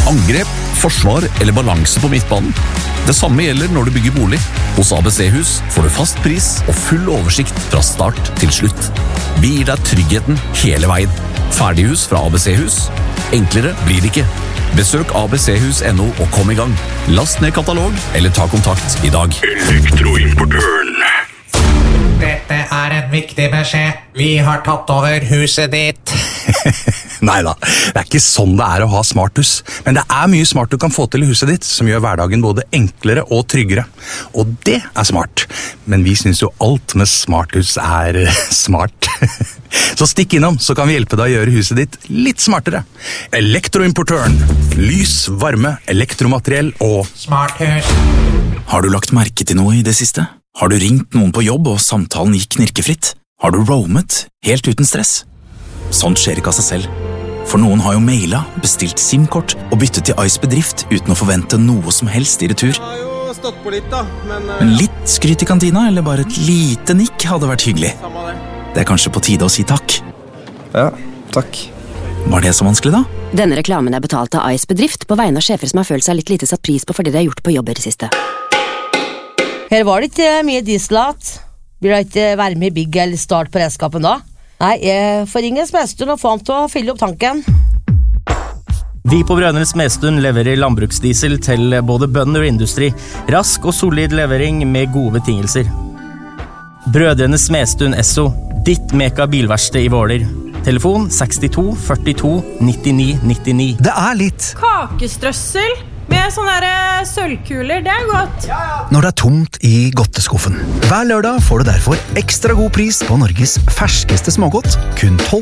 angrep, forsvar eller balanse på midtbanen. Det samme gjelder når du bygger bolig. Hos ABC-hus får du fast pris og full oversikt fra start til slutt. Vi gir deg tryggheten hele veien. Ferdighus fra ABC-hus. Enklere blir det ikke. Besøk abchus.no og kom i gang. Last ned katalog eller ta kontakt i dag. Elektroimportøren. Dette er en viktig beskjed. Vi har tatt over huset ditt. Neida, det er ikke sånn det er å ha smarthus. Men det er mye smart du kan få til i huset ditt, som gjør hverdagen både enklere og tryggere. Og det er smart. Men vi synes jo alt med smarthus er smart. Så stikk innom, så kan vi hjelpe deg å gjøre huset ditt litt smartere. Elektroimportøren. Lys, varme, elektromateriell og Smarthus. Har du lagt merke til noe i det siste? Har du ringt noen på jobb og samtalen gikk knirkefritt? Har du roamet helt uten stress? Sånt skjer ikke av seg selv. For noen har jo mailet, bestilt SIM-kort og byttet til Ice Bedrift uten å forvente noe som helst i retur. Jeg har jo stått på litt da, Men litt skryt i kantina, eller bare et lite nikk hadde vært hyggelig. samme det. Det er kanskje på tide å si takk. Ja, takk. Var det så vanskelig da? Denne reklamen er betalt av Ice Bedrift på vegne av sjefer som har følt seg litt lite satt pris på for det de har gjort på jobb i det siste. Her var det ikke mye dieselat. Blir det ikke være med i bygg eller start på redskapen da? Nei, jeg får ringe Smedstuen og få ham til å fylle opp tanken. Vi på Brødrene Smedstuen leverer landbruksdiesel til både bønder og industri. Rask og solid levering med gode betingelser. Brødrene Smedstuen Esso, ditt meka bilverksted i Våler. Telefon 62 42 99 99. Det er litt. Kakestrøssel med sånne sølvkuler, det er godt. Når det er tomt i godteskuffen. Hver lørdag får du derfor ekstra god pris på Norges ferskeste smågodt. Kun 12